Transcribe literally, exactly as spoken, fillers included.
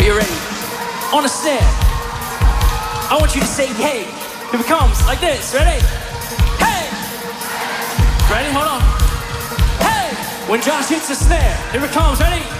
you ready? On a snare, I want you to say hey. Here it comes, like this, ready? Hey! Ready, hold on. Hey! When Josh hits the snare, here it comes, ready?